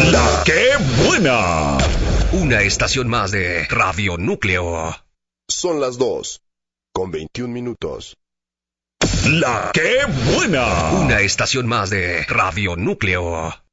La que buena. Una estación más de Radio Núcleo. Son las 2:21. La que buena. Una estación más de Radio Núcleo.